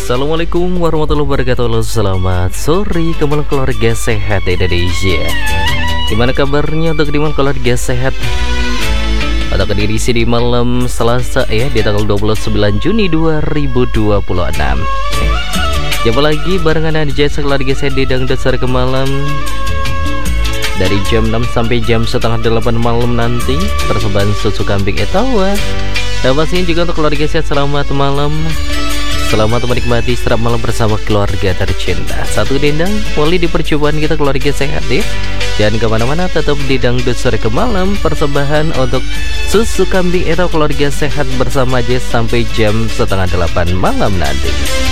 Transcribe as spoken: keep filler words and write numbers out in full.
Assalamualaikum warahmatullahi wabarakatuh. Selamat sore kembali keluarga sehat Indonesia. Gimana kabarnya untuk dimana keluarga sehat? Atau kediri di malam Selasa ya, di tanggal dua puluh sembilan Juni dua ribu dua puluh enam. Jumpa lagi barengan Anda Jasa keluarga sehat di Dangdut Sore ke malam, dari jam enam sampai jam setengah delapan malam nanti. Persembahan susu kambing etawa. Dan pastinya juga untuk keluarga sehat, selamat malam. Selamat menikmati serap malam bersama keluarga tercinta. Satu dendang mulai di percobaan kita keluarga sehat ya. Jangan kemana-mana, tetap di Dangdut Sore ke malam. Persembahan untuk susu kambing itu keluarga sehat bersama aja sampai jam setengah delapan malam nanti.